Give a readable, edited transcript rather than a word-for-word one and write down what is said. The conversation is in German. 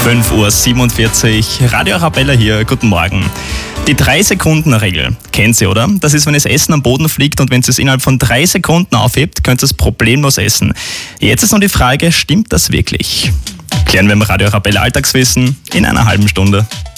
5:47 Uhr, Radio Arabella hier, guten Morgen. Die 3-Sekunden-Regel, kennt ihr, oder? Das ist, wenn das Essen am Boden fliegt und wenn ihr es innerhalb von 3 Sekunden aufhebt, könnt ihr es problemlos essen. Jetzt ist nur die Frage, stimmt das wirklich? Klären wir im Radio Arabella Alltagswissen in einer halben Stunde.